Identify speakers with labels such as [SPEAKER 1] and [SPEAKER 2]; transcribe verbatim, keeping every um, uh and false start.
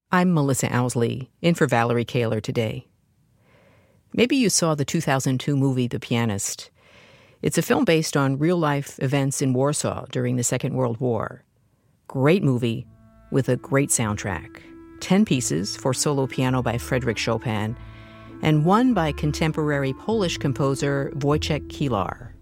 [SPEAKER 1] I'm Melissa Owsley, in for Valerie Kaler today. Maybe you saw the two thousand two movie The Pianist. It's a film based on real-life events in Warsaw during the Second World War. Great movie with a great soundtrack. Ten pieces for solo piano by Frédéric Chopin, and one by contemporary Polish composer Wojciech Kilar.